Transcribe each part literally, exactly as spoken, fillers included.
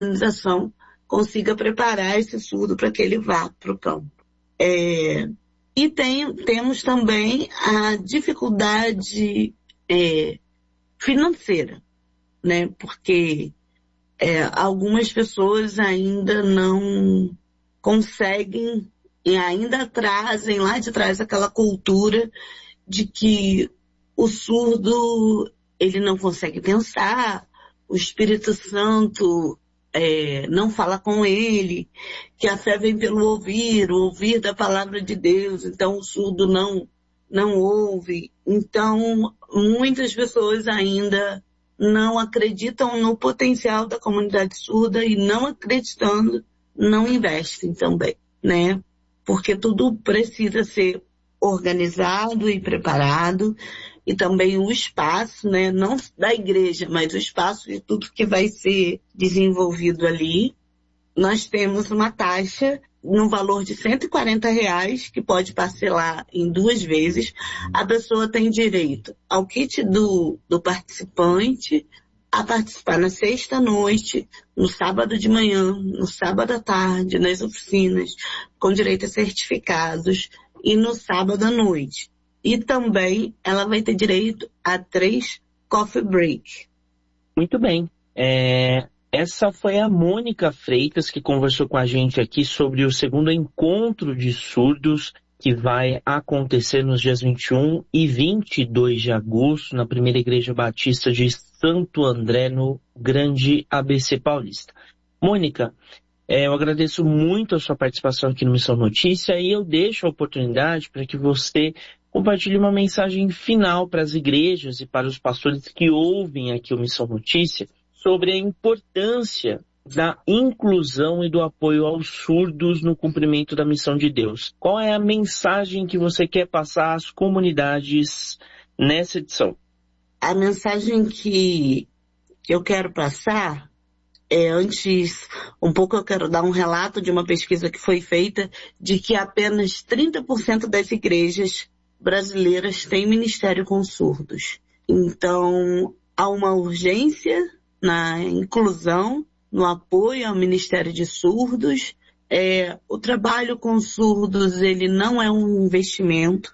organização consiga preparar esse surdo para que ele vá para o campo. É, e tem, temos também a dificuldade é, financeira, né? Porque é, algumas pessoas ainda não conseguem e ainda trazem lá de trás aquela cultura de que o surdo ele não consegue pensar, o Espírito Santo é, não fala com ele, que a fé vem pelo ouvir, o ouvir da palavra de Deus, então o surdo não, não ouve. Então, muitas pessoas ainda não acreditam no potencial da comunidade surda e não acreditando, não investem também, né? Porque tudo precisa ser organizado e preparado, e também o espaço, né, não da igreja, mas o espaço de tudo que vai ser desenvolvido ali. Nós temos uma taxa no valor de cento e quarenta reais, que pode parcelar em duas vezes. A pessoa tem direito ao kit do, do participante, a participar na sexta-noite, no sábado de manhã, no sábado à tarde, nas oficinas, com direito a certificados, e no sábado à noite. E também ela vai ter direito a três coffee break. Muito bem. É, essa foi a Mônica Freitas que conversou com a gente aqui sobre o segundo encontro de surdos que vai acontecer nos dias vinte e um e vinte e dois de agosto na Primeira Igreja Batista de Santo André, no Grande A B C Paulista. Mônica, é, eu agradeço muito a sua participação aqui no Missão Notícia e eu deixo a oportunidade para que você compartilhe uma mensagem final para as igrejas e para os pastores que ouvem aqui o Missão Notícia sobre a importância da inclusão e do apoio aos surdos no cumprimento da missão de Deus. Qual é a mensagem que você quer passar às comunidades nessa edição? A mensagem que eu quero passar é, antes, um pouco eu quero dar um relato de uma pesquisa que foi feita de que apenas trinta por cento das igrejas brasileiras têm ministério com surdos. Então, há uma urgência na inclusão, no apoio ao Ministério de Surdos. É, o trabalho com surdos, ele não é um investimento,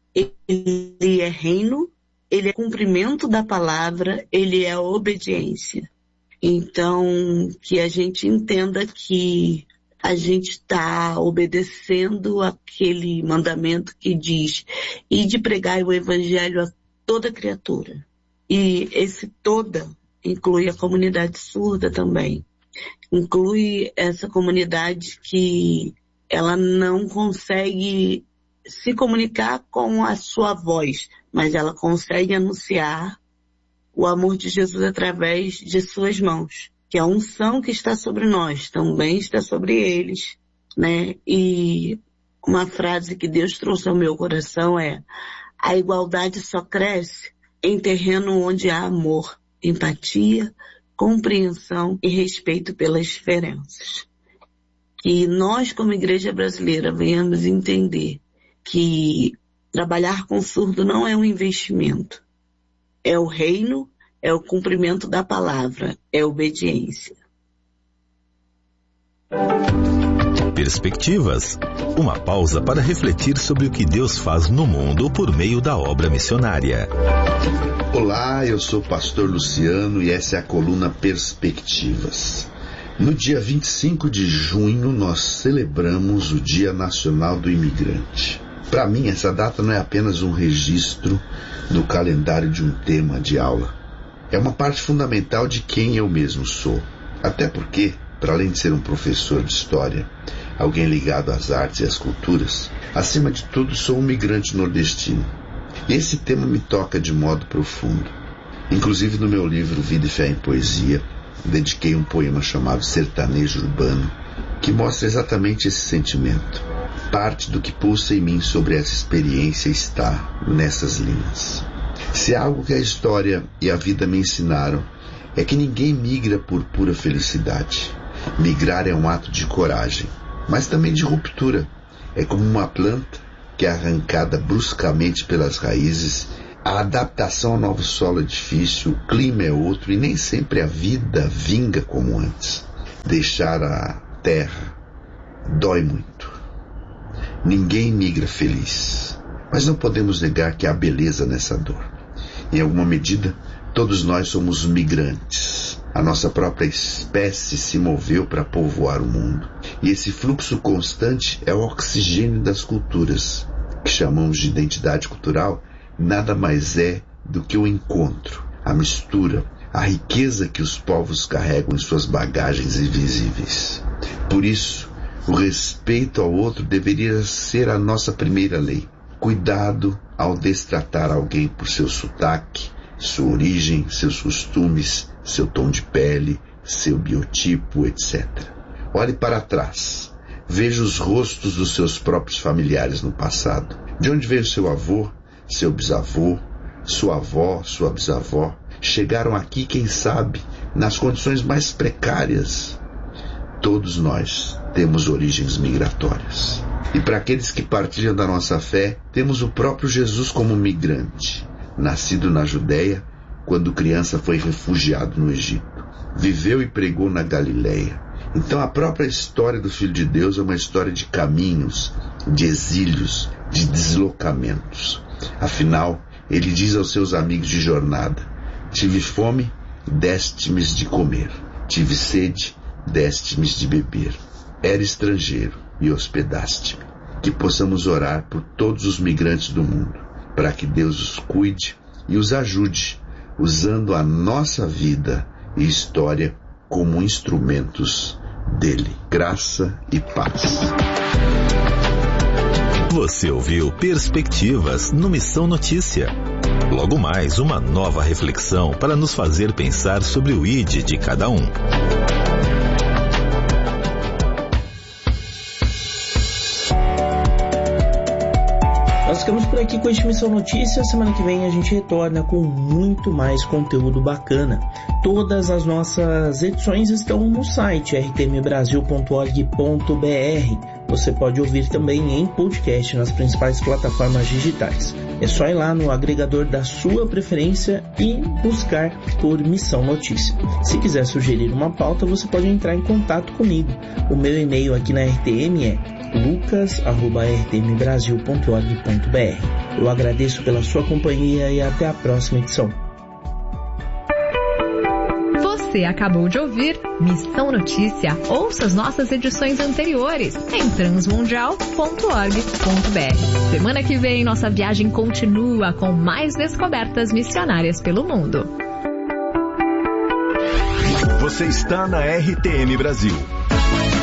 ele é reino, ele é cumprimento da palavra, ele é obediência. Então, que a gente entenda que a gente está obedecendo aquele mandamento que diz e de pregar o evangelho a toda criatura. E esse toda inclui a comunidade surda também. Inclui essa comunidade que ela não consegue se comunicar com a sua voz, mas ela consegue anunciar o amor de Jesus através de suas mãos. Que a unção que está sobre nós também está sobre eles, né? E uma frase que Deus trouxe ao meu coração é: a igualdade só cresce em terreno onde há amor, empatia, compreensão e respeito pelas diferenças. Que nós, como igreja brasileira, venhamos entender que trabalhar com surdo não é um investimento. É o reino, é o cumprimento da palavra, é obediência. Perspectivas. Uma pausa para refletir sobre o que Deus faz no mundo por meio da obra missionária. Olá, eu sou o pastor Luciano e essa é a coluna Perspectivas. No dia vinte e cinco de junho, nós celebramos o Dia Nacional do Imigrante. Para mim, essa data não é apenas um registro no calendário de um tema de aula. É uma parte fundamental de quem eu mesmo sou. Até porque, para além de ser um professor de história, alguém ligado às artes e às culturas, acima de tudo sou um migrante nordestino. E esse tema me toca de modo profundo. Inclusive no meu livro Vida e Fé em Poesia, dediquei um poema chamado Sertanejo Urbano, que mostra exatamente esse sentimento. Parte do que pulsa em mim sobre essa experiência está nessas linhas. Se há algo que a história e a vida me ensinaram, é que ninguém migra por pura felicidade. Migrar é um ato de coragem, mas também de ruptura. É como uma planta que é arrancada bruscamente pelas raízes. A adaptação ao novo solo é difícil, o clima é outro e nem sempre a vida vinga como antes. Deixar a terra dói muito. Ninguém migra feliz, mas não podemos negar que há beleza nessa dor. Em alguma medida, todos nós somos migrantes. A nossa própria espécie se moveu para povoar o mundo. E esse fluxo constante é o oxigênio das culturas, que chamamos de identidade cultural, nada mais é do que o encontro, a mistura, a riqueza que os povos carregam em suas bagagens invisíveis. Por isso, o respeito ao outro deveria ser a nossa primeira lei. Cuidado ao destratar alguém por seu sotaque, sua origem, seus costumes, seu tom de pele, seu biotipo, etcétera. Olhe para trás. Veja os rostos dos seus próprios familiares no passado. De onde veio seu avô, seu bisavô, sua avó, sua bisavó? Chegaram aqui, quem sabe, nas condições mais precárias. Todos nós temos origens migratórias. E para aqueles que partilham da nossa fé, temos o próprio Jesus como migrante, nascido na Judéia, quando criança foi refugiado no Egito. Viveu e pregou na Galileia. Então a própria história do Filho de Deus é uma história de caminhos, de exílios, de deslocamentos. Afinal, ele diz aos seus amigos de jornada: tive fome, deste-me de comer. Tive sede, deste-me de beber. Era estrangeiro e hospedaste-me. Que possamos orar por todos os migrantes do mundo, para que Deus os cuide e os ajude, usando a nossa vida e história como instrumentos dele. Graça e paz. Você ouviu Perspectivas no Missão Notícia. Logo mais, uma nova reflexão para nos fazer pensar sobre o I D de cada um. Nós ficamos por aqui com este Missão Notícia. Semana que vem a gente retorna com muito mais conteúdo bacana. Todas as nossas edições estão no site r t m brasil ponto org ponto b r. Você pode ouvir também em podcast nas principais plataformas digitais. É só ir lá no agregador da sua preferência e buscar por Missão Notícia. Se quiser sugerir uma pauta, você pode entrar em contato comigo. O meu e-mail aqui na R T M é lucas arroba r t m brasil ponto org ponto b r. Eu agradeço pela sua companhia e até a próxima edição. Você acabou de ouvir Missão Notícia. Ouça as nossas edições anteriores em transmundial ponto org ponto b r. Semana que vem, nossa viagem continua com mais descobertas missionárias pelo mundo. Você está na R T M Brasil.